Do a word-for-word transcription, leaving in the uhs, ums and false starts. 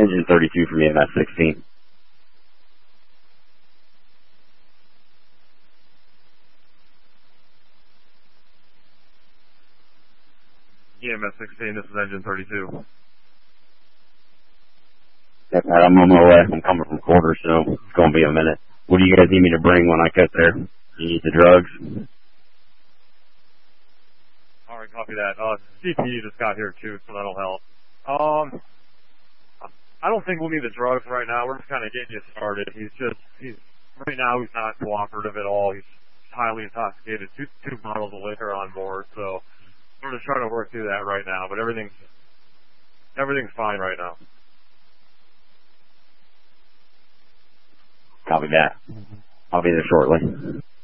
engine thirty-two from E M S sixteen. E M S sixteen, this is engine thirty-two. Yeah, Pat, I'm on my way. I'm coming from quarter, so it's going to be a minute. What do you guys need me to bring when I get there? You need the drugs? Alright, copy that. Uh, C P U just got here too, so that'll help. Um, I don't think we'll need the drugs right now. We're just kind of getting you started. He's just, he's, right now he's not cooperative at all. He's highly intoxicated. Two, two bottles of liquor on board, so we're just trying to work through that right now, but everything's, everything's fine right now. Copy that. I'll be there shortly.